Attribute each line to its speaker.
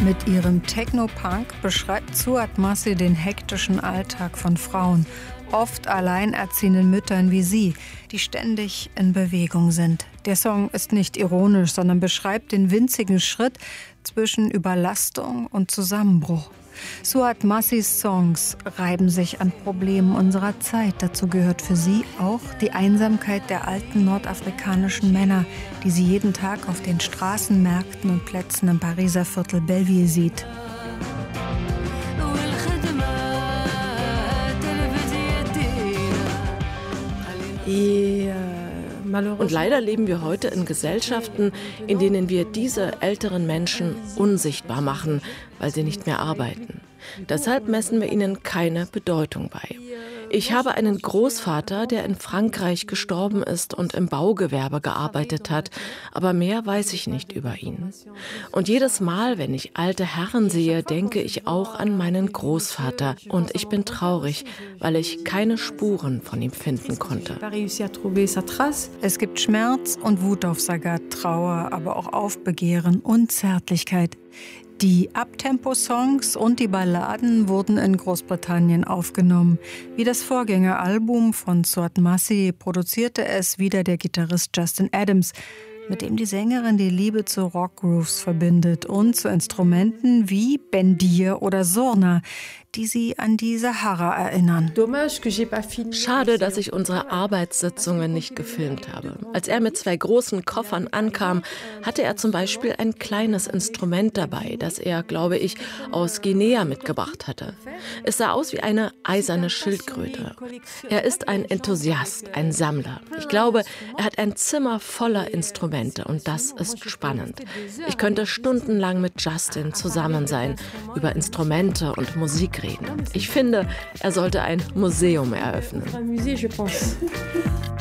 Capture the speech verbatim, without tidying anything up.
Speaker 1: Mit ihrem Techno-Punk beschreibt Suad Masih den hektischen Alltag von Frauen, oft alleinerziehenden Müttern wie sie, die ständig in Bewegung sind. Der Song ist nicht ironisch, sondern beschreibt den winzigen Schritt zwischen Überlastung und Zusammenbruch. Suad Masihs Songs reiben sich an Problemen unserer Zeit. Dazu gehört für sie auch die Einsamkeit der alten nordafrikanischen Männer, die sie jeden Tag auf den Straßen, Märkten und Plätzen im Pariser Viertel Belleville sieht.
Speaker 2: Und leider leben wir heute in Gesellschaften, in denen wir diese älteren Menschen unsichtbar machen, weil sie nicht mehr arbeiten. Deshalb messen wir ihnen keine Bedeutung bei. Ich habe einen Großvater, der in Frankreich gestorben ist und im Baugewerbe gearbeitet hat, aber mehr weiß ich nicht über ihn. Und jedes Mal, wenn ich alte Herren sehe, denke ich auch an meinen Großvater. Und ich bin traurig, weil ich keine Spuren von ihm finden konnte.
Speaker 1: Es gibt Schmerz und Wut auf Sagat, Trauer, aber auch Aufbegehren und Zärtlichkeit. Die Uptempo-Songs und die Balladen wurden in Großbritannien aufgenommen. Wie das Vorgängeralbum von Suad Masih produzierte es wieder der Gitarrist Justin Adams, mit dem die Sängerin die Liebe zu Rockgrooves verbindet und zu Instrumenten wie Bendir oder Surna, die sie an die Sahara erinnern.
Speaker 2: Schade, dass ich unsere Arbeitssitzungen nicht gefilmt habe. Als er mit zwei großen Koffern ankam, hatte er zum Beispiel ein kleines Instrument dabei, das er, glaube ich, aus Guinea mitgebracht hatte. Es sah aus wie eine eiserne Schildkröte. Er ist ein Enthusiast, ein Sammler. Ich glaube, er hat ein Zimmer voller Instrumente und das ist spannend. Ich könnte stundenlang mit Justin zusammen sein, über Instrumente und Musik reden. Ich finde, er sollte ein Museum eröffnen.